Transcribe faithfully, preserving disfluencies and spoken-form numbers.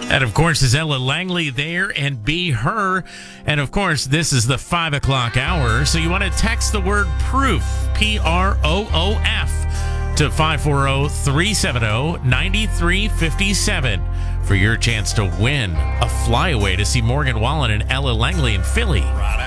And, of course, is Ella Langley there and Be Her. And, of course, this is the five o'clock hour. So you want to text the word proof, P R O O F, to five four zero, three seven zero, nine three five seven for your chance to win a flyaway to see Morgan Wallen and Ella Langley in Philly. Right